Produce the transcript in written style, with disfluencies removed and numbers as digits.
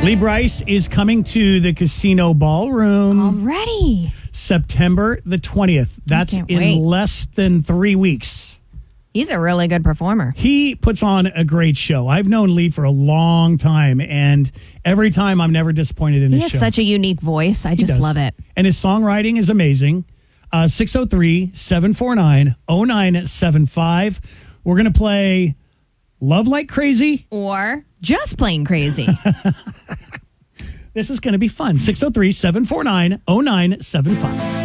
Lee Brice is coming to the Casino Ballroom Already. September the 20th. That's can't in wait. less than 3 weeks. He's a really good performer. He puts on a great show. I've known Lee for a long time, and every time I'm never disappointed in He his has show. such a unique voice. I just does. love it. And his songwriting is amazing. 603-749-0975. We're going to play Love Like Crazy. Or just plain crazy. This is going to be fun. 603-749-0975.